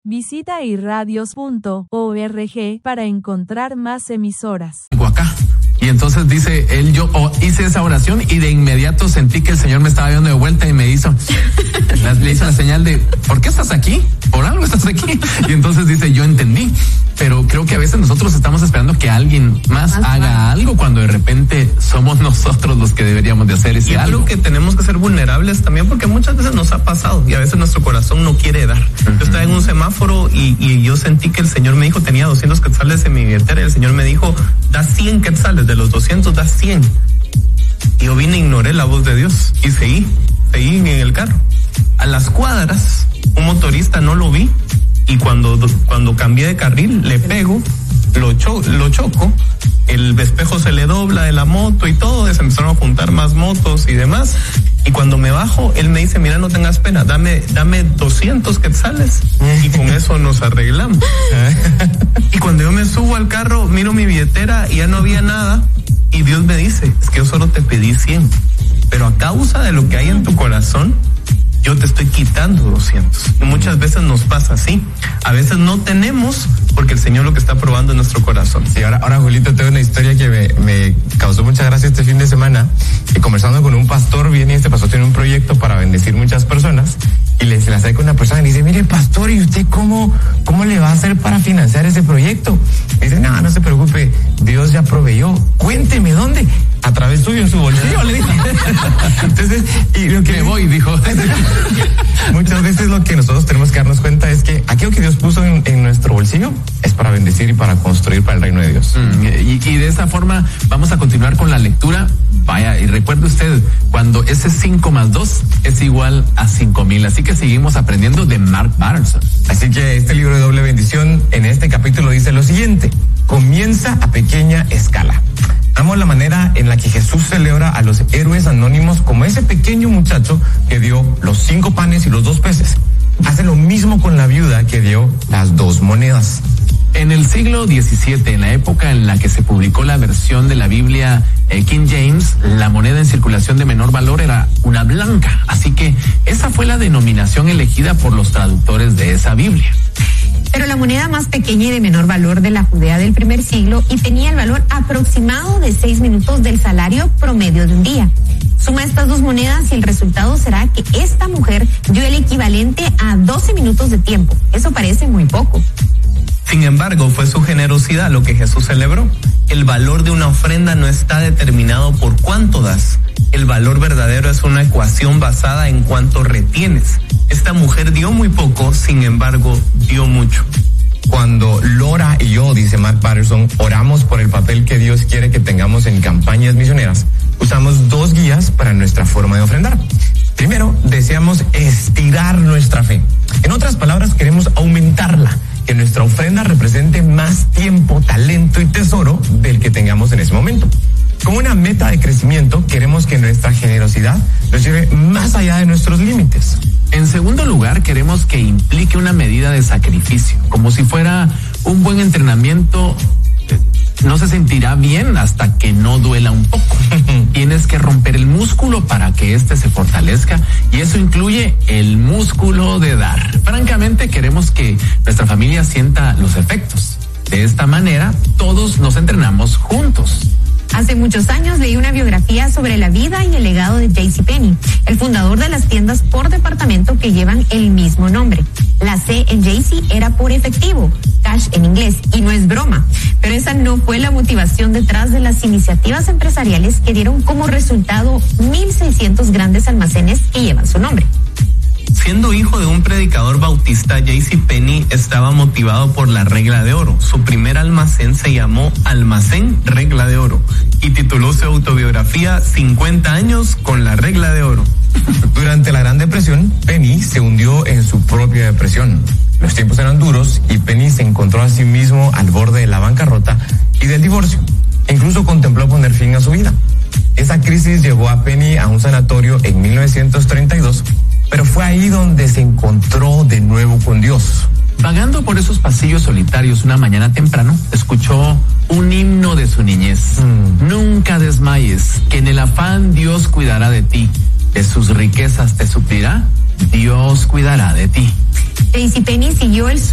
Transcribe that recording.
Visita irradios.org para encontrar más emisoras. Acá. Y entonces dice él, yo hice esa oración y de inmediato sentí que el Señor me estaba viendo de vuelta y le hizo la señal de, ¿por qué estás aquí? Por algo estás aquí. Y entonces dice, yo entendí. Pero creo que a veces nosotros estamos esperando que alguien más haga algo cuando de repente somos nosotros los que deberíamos de hacer ese algo. Yo creo que tenemos que ser vulnerables también, porque muchas veces nos ha pasado y a veces nuestro corazón no quiere dar. Yo estaba en un semáforo y yo sentí que el Señor me dijo, tenía 200 quetzales en mi billetera, y el Señor me dijo, da 100 quetzales, de los 200 da 100. Y yo vine, ignoré la voz de Dios y seguí en el carro. A las cuadras, un motorista no lo vi, y cuando cambié de carril, le pego, lo choco, el espejo se le dobla de la moto y todo, se empezaron a juntar más motos y demás. Y cuando me bajo, él me dice, mira, no tengas pena, dame 200 quetzales y con eso nos arreglamos. Y cuando yo me subo al carro, miro mi billetera y ya no había nada, y Dios me dice, es que yo solo te pedí 100, pero a causa de lo que hay en tu corazón, yo te estoy quitando 200. Y muchas veces nos pasa así. A veces no tenemos porque el Señor lo que está probando es nuestro corazón. Sí, ahora Julito, tengo una historia que me causó mucha gracia este fin de semana. Y conversando con un pastor, este pastor tiene un proyecto para bendecir muchas personas. Y se le acerca una persona y dice, mire, pastor, ¿y usted cómo le va a hacer para financiar ese proyecto? Y dice, no se preocupe, Dios ya proveyó. Cuénteme, ¿dónde? A través suyo, en su bolsillo, le dijo. Entonces, y lo que voy, dijo. Muchas veces lo que nosotros tenemos que darnos cuenta es que aquello que Dios puso en nuestro bolsillo es para bendecir y para construir para el reino de Dios. Y de esa forma vamos a continuar con la lectura. Vaya, y recuerde usted, cuando ese 5 más 2 es igual a 5,000. Así que seguimos aprendiendo de Mark Batterson. Así que este libro de doble bendición, en este capítulo dice lo siguiente: comienza a pequeña escala. Amo la manera en la que Jesús celebra a los héroes anónimos como ese pequeño muchacho que dio los 5 panes y los 2 peces. Hace lo mismo con la viuda que dio las 2 monedas. En el siglo XVII, en la época en la que se publicó la versión de la Biblia King James, la moneda en circulación de menor valor era una blanca. Así que esa fue la denominación elegida por los traductores de esa Biblia. Pero la moneda más pequeña y de menor valor de la Judea del primer siglo, y tenía el valor aproximado de 6 minutos del salario promedio de un día. Suma estas 2 monedas y el resultado será que esta mujer dio el equivalente a 12 minutos de tiempo. Eso parece muy poco. Sin embargo, fue su generosidad lo que Jesús celebró. El valor de una ofrenda no está determinado por cuánto das. El valor verdadero es una ecuación basada en cuánto retienes. Esta mujer dio muy poco, sin embargo, dio mucho. Cuando Laura y yo, dice Mark Batterson, oramos por el papel que Dios quiere que tengamos en campañas misioneras, usamos 2 guías para nuestra forma de ofrendar. Primero, deseamos estirar nuestra fe. En otras palabras, queremos aumentarla, que nuestra ofrenda represente más tiempo, talento y tesoro del que tengamos en ese momento. Como una meta de crecimiento, queremos que nuestra generosidad nos lleve más allá de nuestros límites. En segundo lugar, queremos que implique una medida de sacrificio, como si fuera un buen entrenamiento. No se sentirá bien hasta que no duela un poco. Tienes que romper el músculo para que éste se fortalezca, y eso incluye el músculo de dar. Francamente, queremos que nuestra familia sienta los efectos. De esta manera, todos nos entrenamos juntos. Hace muchos años leí una biografía sobre la vida y el legado de JCPenney, el fundador de las tiendas por departamento que llevan el mismo nombre. La C en JC era por efectivo, cash en inglés, y no es broma. Pero esa no fue la motivación detrás de las iniciativas empresariales que dieron como resultado 1,600 grandes almacenes que llevan su nombre. Siendo hijo de un predicador bautista, JCPenney estaba motivado por la regla de oro. Su primer almacén se llamó Almacén Regla de Oro y tituló su autobiografía 50 años con la regla de oro. Durante la Gran Depresión, Penny se hundió en su propia depresión. Los tiempos eran duros y Penny se encontró a sí mismo al borde de la bancarrota y del divorcio. Incluso contempló poner fin a su vida. Esa crisis llevó a Penny a un sanatorio en 1932, pero fue ahí donde se encontró de nuevo con Dios. Vagando por esos pasillos solitarios una mañana temprano, escuchó un himno de su niñez. Nunca desmayes, que en el afán Dios cuidará de ti. De sus riquezas te suplirá, Dios cuidará de ti. JCPenney siguió el